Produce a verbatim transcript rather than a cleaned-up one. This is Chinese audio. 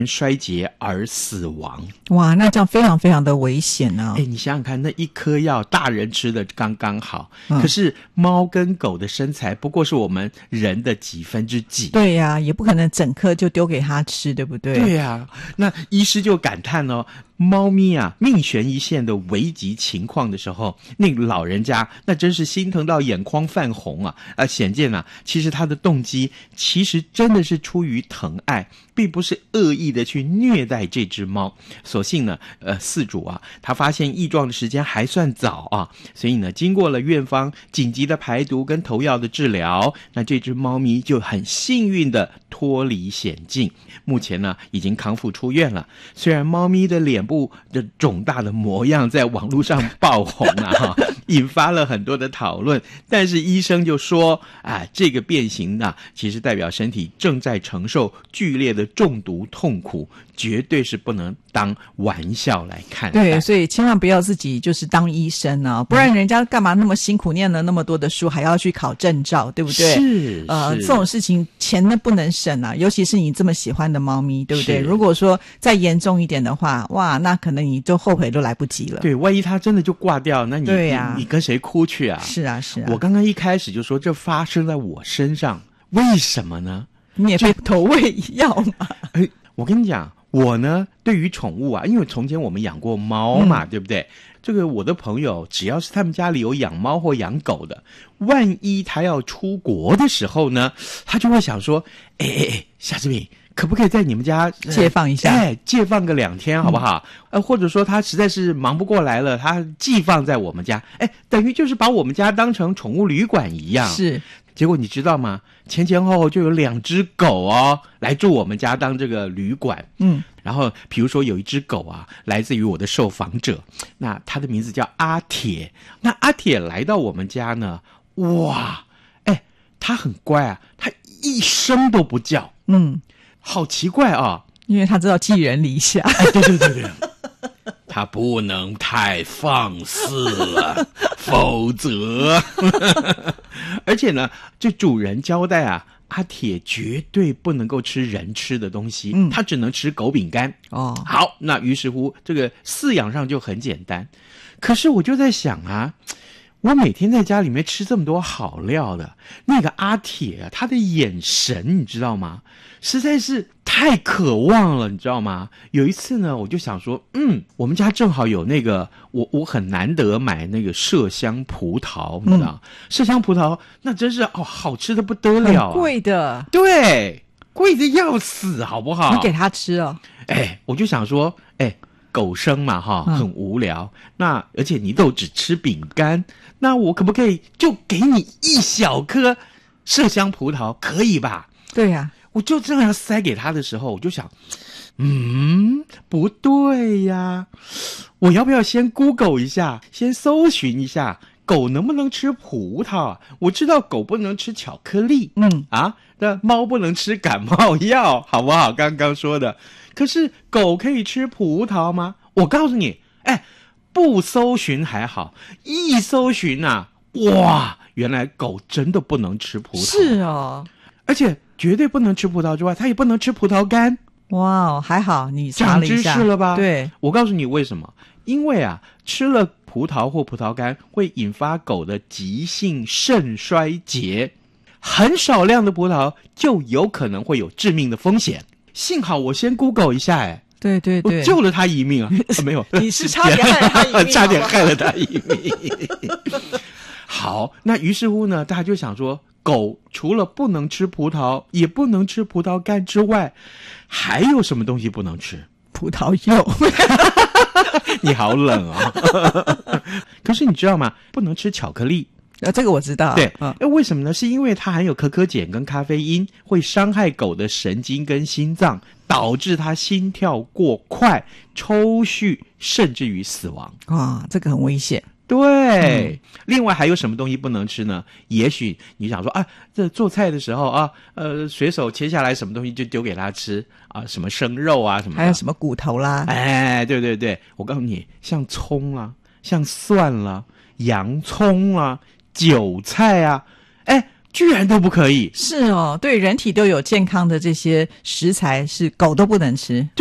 衰竭而死亡。 哇，那这样非常非常的危险啊！ 哎，你想想看，那一颗药大人吃的刚刚好，嗯、可是猫跟狗的身材不过是我们人的几分之几。 对呀、啊，也不可能整颗就丢给它吃，对不对？ 对呀、啊，那医师就感叹哦，猫咪啊命悬一线的危急情况的时候，那个老人家那真是心疼到眼眶泛红啊！啊，显见啊，其实他的动机其实真的是出于疼爱，并不是恶意的去虐待这只猫。所幸呢，呃，饲主啊，他发现异状的时间还算早啊，所以呢，经过了院方紧急的排毒跟投药的治疗，那这只猫咪就很幸运的脱离险境，目前呢已经康复出院了。虽然猫咪的脸部的肿大的模样在网络上爆红啊，引发了很多的讨论，但是医生就说啊，这个变形呢，其实代表身体正在承受剧烈的中毒痛苦，绝对是不能当玩笑来看待。 对，所以千万不要自己就是当医生啊，不然人家干嘛那么辛苦念了那么多的书，还要去考证照，对不对？ 是， 呃， 是这种事情钱呢不能省啊，尤其是你这么喜欢的猫咪，对不对？如果说再严重一点的话，哇，那可能你就后悔都来不及了。 对，万一它真的就挂掉，那你对呀、啊， 你, 你跟谁哭去啊？ 是啊，是啊。 我刚刚一开始就说这发生在我身上，为什么呢？ 你也被投喂药嘛？ 哎，我跟你讲，我呢对于宠物啊，因为从前我们养过猫嘛，嗯、对不对？这个我的朋友只要是他们家里有养猫或养狗的，万一他要出国的时候呢，他就会想说，哎哎哎，夏志敏，可不可以在你们家、呃、 借放一下？ 哎，借放个两天好不好？嗯、呃，或者说他实在是忙不过来了，他寄放在我们家，哎，等于就是把我们家当成宠物旅馆一样。 是。 结果你知道吗？前前后后就有两只狗哦，来住我们家当这个旅馆。嗯，然后比如说有一只狗啊，来自于我的受访者，那它的名字叫阿铁。那阿铁来到我们家呢，哇，哎，它很乖啊，它一声都不叫。嗯，好奇怪啊， 因为它知道寄人篱下。 哎，对对对对。他不能太放肆了，否则而且呢，这主人交代啊，阿铁绝对不能够吃人吃的东西，嗯，他只能吃狗饼干。哦，好，那于是乎这个饲养上就很简单。可是我就在想啊，我每天在家里面吃这么多好料的，那个阿铁啊，他的眼神你知道吗？实在是太渴望了，你知道吗？有一次呢，我就想说，嗯，我们家正好有那个，我我很难得买那个麝香葡萄，你知道，嗯、麝香葡萄那真是哦，好吃的不得了、啊， 很贵的， 对，贵的要死，好不好？ 你给他吃哦， 哎，我就想说，哎。狗生嘛哈，很无聊、嗯、那而且你都只吃饼干，那我可不可以就给你一小颗麝香葡萄，可以吧？ 对呀、啊， 我就这样塞给他的时候，我就想，嗯，不对呀，我要不要先 Google 一下，先搜寻一下狗能不能吃葡萄？我知道狗不能吃巧克力，嗯啊，那猫不能吃感冒药，好不好？刚刚说的。可是狗可以吃葡萄吗？我告诉你，哎，不搜寻还好，一搜寻啊，哇，原来狗真的不能吃葡萄。 是哦， 而且绝对不能吃葡萄之外，它也不能吃葡萄干。 哇，还好你查了一下， 长知识了吧？ 对， 我告诉你为什么？因为啊，吃了葡萄或葡萄干会引发狗的急性肾衰竭，很少量的葡萄就有可能会有致命的风险。幸好我先 Google 一下，哎， 对对对， 我救了他一命啊！啊没有， 你是差点害了他一命， 差点害了他一命。好，那于是乎呢，大家就想说，狗除了不能吃葡萄，也不能吃葡萄干之外，还有什么东西不能吃？ 葡萄柚。 你好冷啊、哦！可是你知道吗？不能吃巧克力。 呃，这个我知道。 对，嗯，为什么呢？是因为它含有可可碱跟咖啡因，会伤害狗的神经跟心脏，导致它心跳过快、抽搐，甚至于死亡。 啊，这个很危险。 对、嗯，另外还有什么东西不能吃呢？也许你想说啊，这做菜的时候啊，呃，随手切下来什么东西就丢给他吃啊，什么生肉啊什么的， 还有什么骨头啦？ 哎，对对对，我告诉你，像葱啦、啊，像蒜啦、洋葱啦、啊。韭菜啊，哎， 居然都不可以。 是哦，对人体都有健康的这些食材是狗都不能吃。